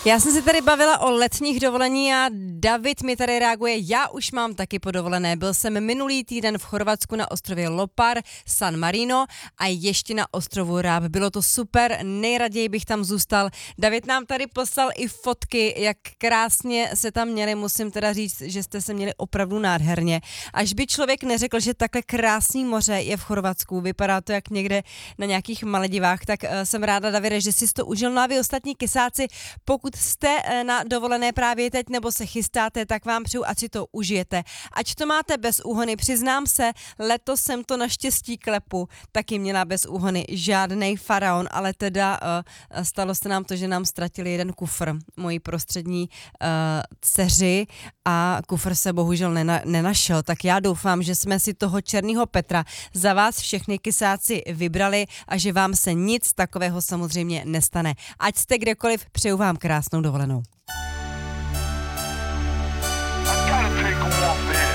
Já jsem si tady bavila o letních dovolení a David mi tady reaguje, já už mám taky podovolené. Byl jsem minulý týden v Chorvatsku na ostrově Lopar, San Marino a ještě na ostrovu Rab. Bylo to super, nejraději bych tam zůstal. David nám tady poslal i fotky, jak krásně se tam měli, musím teda říct, že jste se měli opravdu nádherně. Až by člověk neřekl, že takhle krásný moře je v Chorvatsku, vypadá to jak někde na nějakých Maledivách, tak jsem ráda, Davide, že jsi to užil. No a vy ostatní kysáci, pokud jste na dovolené právě teď nebo se chystáte, tak vám přeju, ať si to užijete. Ať to máte bez úhony, přiznám se, letos jsem to naštěstí klepu, taky měla bez úhony žádnej faraon, ale teda stalo se nám to, že nám ztratili jeden kufr, moji prostřední dceři a kufr se bohužel nenašel, tak já doufám, že jsme si toho černýho Petra za vás všechny kysáci vybrali a že vám se nic takového samozřejmě nestane. Ať jste kdekoliv, přeju vám krásnou dovolenou.